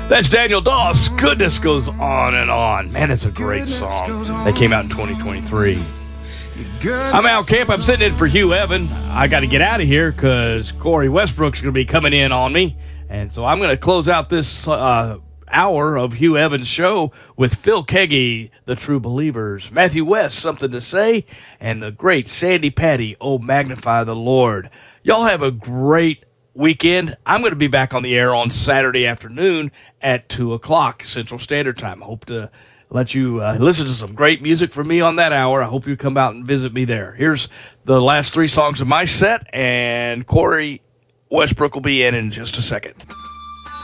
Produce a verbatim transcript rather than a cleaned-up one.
That's Daniel Doss. Goodness Goes On and On. Man, it's a great song. That came out in twenty twenty-three. I'm Al Camp. I'm sitting in for Hugh Evan. I got to get out of here because Corey Westbrook's going to be coming in on me. And so I'm going to close out this uh, hour of Hugh Evans' show with Phil Keaggy, The True Believers, Matthew West, Something to Say, and the great Sandy Patty, Oh, Magnify the Lord. Y'all have a great weekend. I'm going to be back on the air on Saturday afternoon at two o'clock Central Standard Time. I hope to let you uh, listen to some great music from me on that hour. I hope you come out and visit me there. Here's the last three songs of my set, and Corey Westbrook will be in in just a second.